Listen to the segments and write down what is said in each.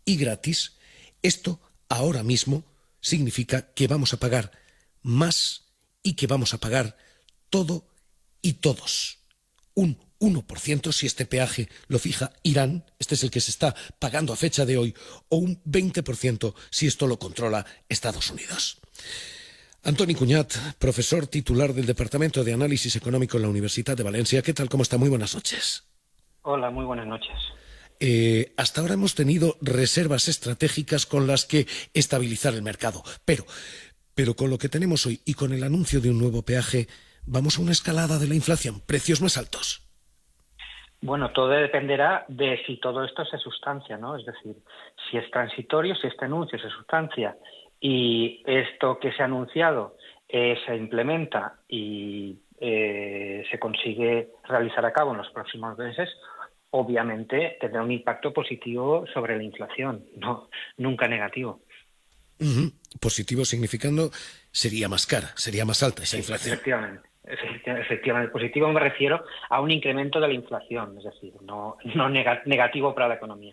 y gratis, esto ahora mismo significa que vamos a pagar más y que vamos a pagar todo y todos. Un 1% si este peaje lo fija Irán, este es el que se está pagando a fecha de hoy, o un 20% si esto lo controla Estados Unidos. Antoni Cuñat, profesor titular del Departamento de Análisis Económico en la Universidad de Valencia. ¿Qué tal? ¿Cómo está? Muy buenas noches. Hola, muy buenas noches. Hasta ahora hemos tenido reservas estratégicas con las que estabilizar el mercado, pero con lo que tenemos hoy y con el anuncio de un nuevo peaje, vamos a una escalada de la inflación, precios más altos. Bueno, todo dependerá de si todo esto se sustancia, ¿no? Es decir, si es transitorio, si este anuncio se sustancia y esto que se ha anunciado se implementa y se consigue realizar a cabo en los próximos meses, obviamente tendrá un impacto positivo sobre la inflación, no, nunca negativo. Positivo significando sería más cara, sería más alta esa Sí, inflación. efectivamente. Positivo me refiero a un incremento de la inflación, es decir, no negativo para la economía.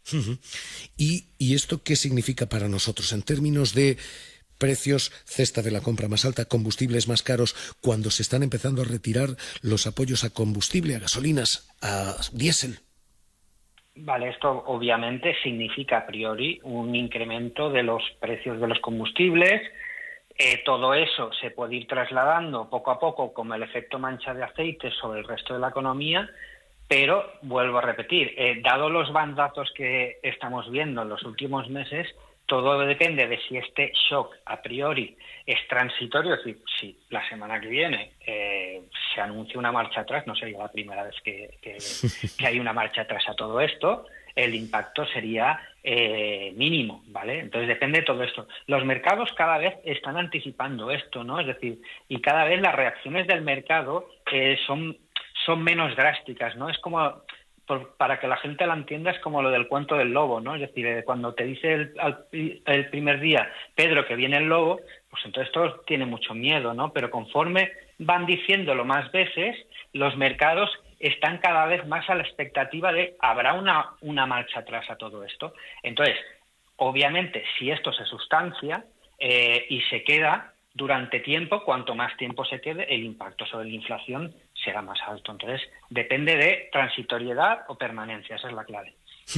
¿Y esto qué significa para nosotros en términos de precios, cesta de la compra más alta, combustibles más caros, cuando se están empezando a retirar los apoyos a combustible, a gasolinas, a diésel? Vale, esto obviamente significa a priori un incremento de los precios de los combustibles. Todo eso se puede ir trasladando poco a poco como el efecto mancha de aceite sobre el resto de la economía, pero vuelvo a repetir, dado los bandazos que estamos viendo en los últimos meses, todo depende de si este shock a priori es transitorio, es decir, si la semana que viene se anuncia una marcha atrás, no sería la primera vez que hay una marcha atrás a todo esto, el impacto sería mínimo, ¿vale? Entonces depende de todo esto. Los mercados cada vez están anticipando esto, ¿no? Es decir, y cada vez las reacciones del mercado son menos drásticas, ¿no? Es como, para que la gente la entienda, es como lo del cuento del lobo, ¿no? Es decir, cuando te dice el primer día, Pedro, que viene el lobo, pues entonces todos tienen mucho miedo, ¿no? Pero conforme van diciéndolo más veces, los mercados están cada vez más a la expectativa de habrá una marcha atrás a todo esto. Entonces, obviamente, si esto se sustancia y se queda durante tiempo, cuanto más tiempo se quede, el impacto sobre la inflación será más alto. Entonces, depende de transitoriedad o permanencia, esa es la clave.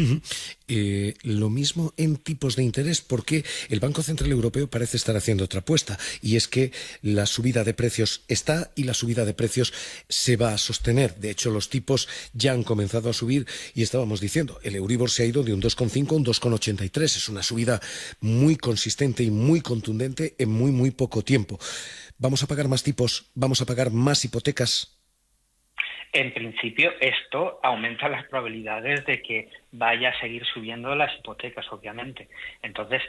Lo mismo en tipos de interés, porque el Banco Central Europeo parece estar haciendo otra apuesta, y es que la subida de precios está y la subida de precios se va a sostener. De hecho, los tipos ya han comenzado a subir y estábamos diciendo, el Euribor se ha ido de un 2,5 a un 2,83. Es una subida muy consistente y muy contundente en muy poco tiempo. ¿Vamos a pagar más tipos? ¿Vamos a pagar más hipotecas? En principio, esto aumenta las probabilidades de que vaya a seguir subiendo las hipotecas, obviamente. Entonces,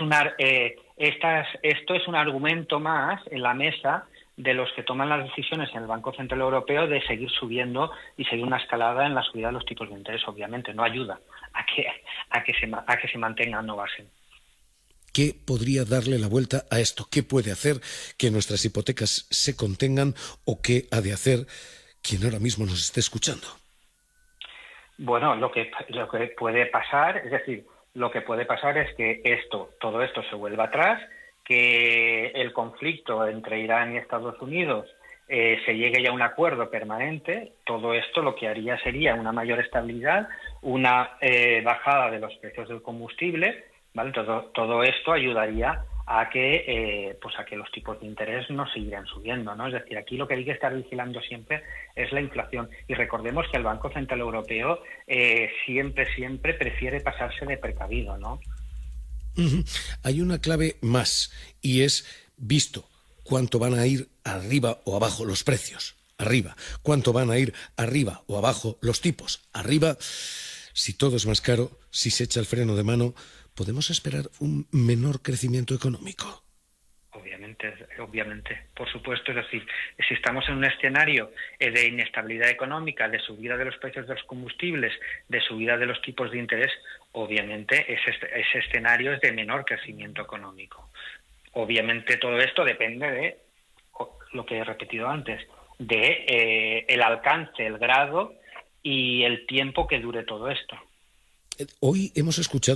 esto es un argumento más en la mesa de los que toman las decisiones en el Banco Central Europeo de seguir subiendo y seguir una escalada en la subida de los tipos de interés, obviamente. No ayuda a que se mantengan, no bajen. ¿Qué podría darle la vuelta a esto? ¿Qué puede hacer que nuestras hipotecas se contengan o qué ha de hacer quien ahora mismo nos esté escuchando? Bueno, lo que puede pasar, es decir, lo que puede pasar es que todo esto se vuelva atrás, que el conflicto entre Irán y Estados Unidos se llegue ya a un acuerdo permanente. Todo esto lo que haría sería una mayor estabilidad, una bajada de los precios del combustible, ¿vale? Todo esto ayudaría a que los tipos de interés no siguieran subiendo, ¿no? Es decir, aquí lo que hay que estar vigilando siempre es la inflación. Y recordemos que el Banco Central Europeo siempre prefiere pasarse de precavido, ¿no? Hay una clave más, y es visto cuánto van a ir arriba o abajo los precios. Arriba. ¿Cuánto van a ir arriba o abajo los tipos? Arriba, si todo es más caro, si se echa el freno de mano, ¿podemos esperar un menor crecimiento económico? Obviamente, por supuesto. Es decir, si estamos en un escenario de inestabilidad económica, de subida de los precios de los combustibles, de subida de los tipos de interés, obviamente ese escenario es de menor crecimiento económico. Obviamente todo esto depende de lo que he repetido antes, de el alcance, el grado y el tiempo que dure todo esto. Hoy hemos escuchado